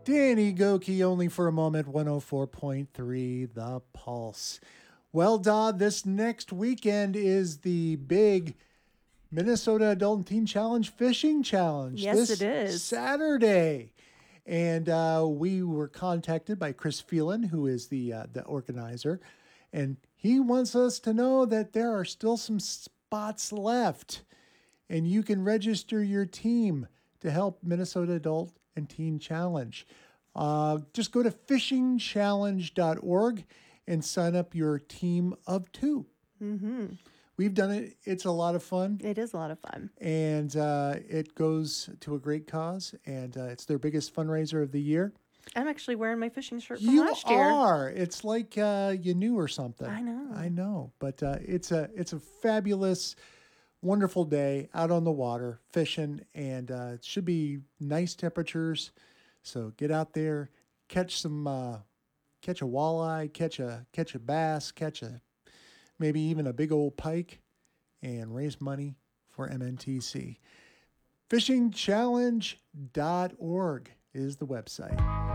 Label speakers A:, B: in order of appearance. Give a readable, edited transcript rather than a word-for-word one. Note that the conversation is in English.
A: Danny Goki, only for a moment, 104.3 The Pulse. Well, Dodd, this next weekend is the big Minnesota Adult and Teen Challenge Fishing Challenge.
B: Yes,
A: this
B: it is.
A: Saturday. And we were contacted by Chris Phelan, who is the organizer. And he wants us to know that there are still some spots left. And you can register your team to help Minnesota Adult and Teen Challenge. Just go to fishingchallenge.org and sign up your team of two.
B: Mm-hmm.
A: We've done it. It's a lot of fun.
B: It is a lot of fun.
A: And it goes to a great cause. And it's their biggest fundraiser of the year.
B: I'm actually wearing my fishing shirt from last year.
A: You are. It's like you knew or something.
B: I know.
A: I know. But it's a fabulous, wonderful day out on the water fishing, and it should be nice temperatures. So get out there, catch a walleye, catch a bass, maybe even a big old pike, and raise money for MNTC. Fishingchallenge.org is the website.